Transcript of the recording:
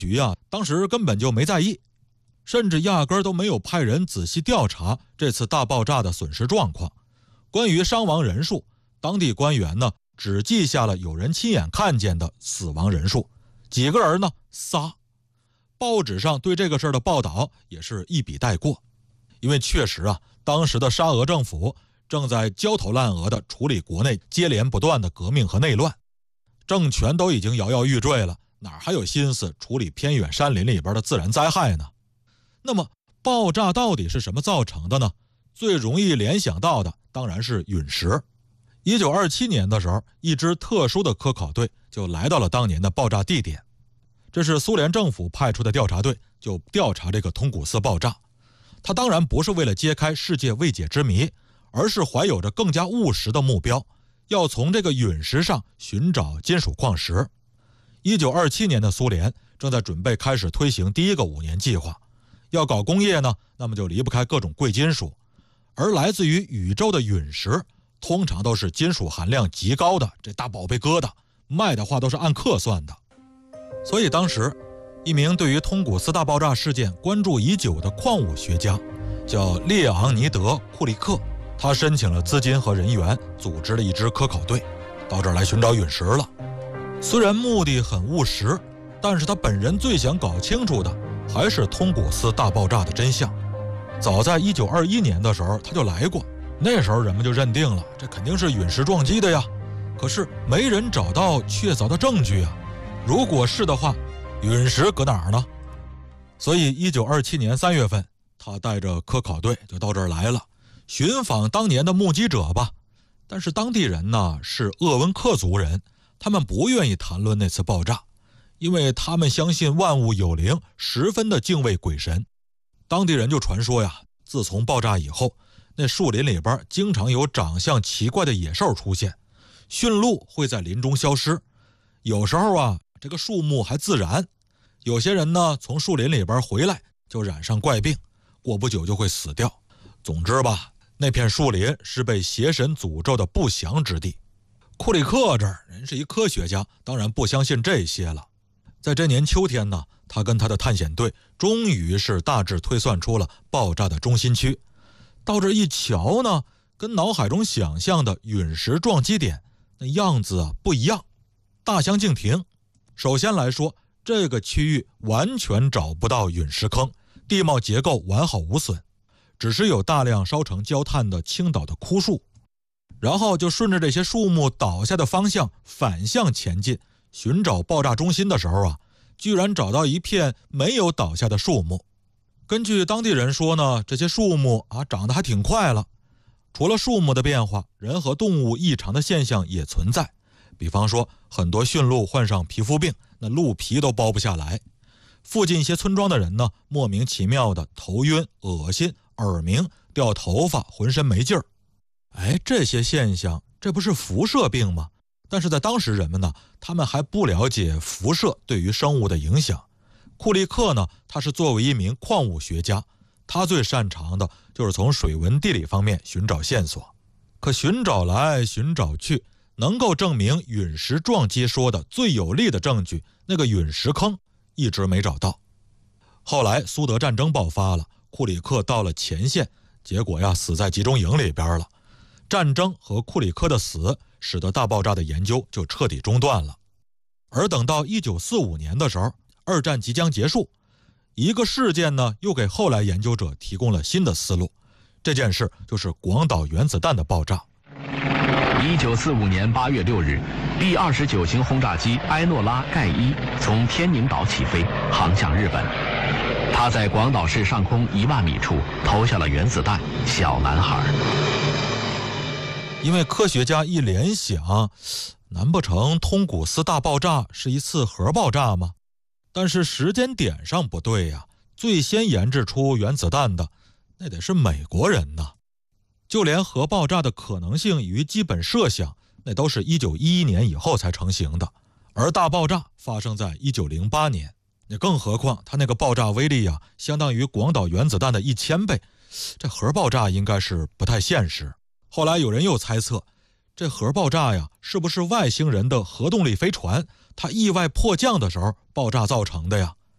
局啊，当时根本就没在意，甚至压根儿都没有派人仔细调查这次大爆炸的损失状况。关于伤亡人数，当地官员呢只记下了有人亲眼看见的死亡人数，几个人呢？3。报纸上对这个事儿的报道也是一笔带过，因为确实啊，当时的沙俄政府正在焦头烂额地处理国内接连不断的革命和内乱，政权都已经摇摇欲坠了，哪还有心思处理偏远山林里边的自然灾害呢？那么爆炸到底是什么造成的呢？最容易联想到的当然是陨石。1927年的时候，一支特殊的科考队就来到了当年的爆炸地点，这是苏联政府派出的调查队，就调查这个通古斯爆炸。他当然不是为了揭开世界未解之谜，而是怀有着更加务实的目标，要从这个陨石上寻找金属矿石。1927年的苏联正在准备开始推行第一个5年计划，要搞工业呢，那么就离不开各种贵金属，而来自于宇宙的陨石通常都是金属含量极高的这大宝贝疙瘩，卖的话都是按克算的。所以当时一名对于通古斯大爆炸事件关注已久的矿物学家叫列昂尼德·库利克，他申请了资金和人员，组织了一支科考队到这儿来寻找陨石了。虽然目的很务实，但是他本人最想搞清楚的还是通古斯大爆炸的真相。早在1921年的时候他就来过，那时候人们就认定了这肯定是陨石撞击的呀，可是没人找到确凿的证据啊。如果是的话，陨石搁哪儿呢？所以1927年3月份，他带着科考队就到这儿来了，寻访当年的目击者吧。但是当地人呢是鄂温克族人，他们不愿意谈论那次爆炸，因为他们相信万物有灵，十分的敬畏鬼神。当地人就传说呀，自从爆炸以后，那树林里边经常有长相奇怪的野兽出现，驯鹿会在林中消失，有时候啊这个树木还自燃，有些人呢从树林里边回来就染上怪病，过不久就会死掉。总之吧，那片树林是被邪神诅咒的不祥之地。库里克这儿人是一科学家，当然不相信这些了。在这年秋天呢，他跟他的探险队终于是大致推算出了爆炸的中心区。到这一瞧呢，跟脑海中想象的陨石撞击点那样子啊不一样，大相径庭。首先来说，这个区域完全找不到陨石坑，地貌结构完好无损，只是有大量烧成焦炭的青岛的枯树。然后就顺着这些树木倒下的方向反向前进，寻找爆炸中心的时候啊，居然找到一片没有倒下的树木。根据当地人说呢，这些树木啊长得还挺快了。除了树木的变化，人和动物异常的现象也存在。比方说，很多驯鹿患上皮肤病，那鹿皮都剥不下来。附近一些村庄的人呢，莫名其妙的头晕、恶心、耳鸣、掉头发、浑身没劲儿。这些现象，这不是辐射病吗？但是在当时人们呢，他们还不了解辐射对于生物的影响。库利克呢，他是作为一名矿物学家，他最擅长的就是从水文地理方面寻找线索。可寻找来寻找去，能够证明陨石撞击说的最有力的证据，那个陨石坑一直没找到。后来苏德战争爆发了，库里克到了前线，结果呀死在集中营里边了。战争和库里克的死使得大爆炸的研究就彻底中断了。而等到1945年的时候，二战即将结束，一个事件呢又给后来研究者提供了新的思路。这件事就是广岛原子弹的爆炸。 1945年8月6日，第29型轰炸机埃诺拉盖伊从天宁岛起飞，航向日本。他在广岛市上空1万米处投下了原子弹“小男孩”。 因为科学家一联想，难不成通古斯大爆炸是一次核爆炸吗？但是时间点上不对呀，最先研制出原子弹的那得是美国人呢。就连核爆炸的可能性与基本设想，那都是1911年以后才成型的，而大爆炸发生在1908年。那更何况它那个爆炸威力啊，相当于广岛原子弹的1000倍，这核爆炸应该是不太现实。后来有人又猜测，这核爆炸呀，是不是外星人的核动力飞船它意外迫降的时候爆炸造成的呀？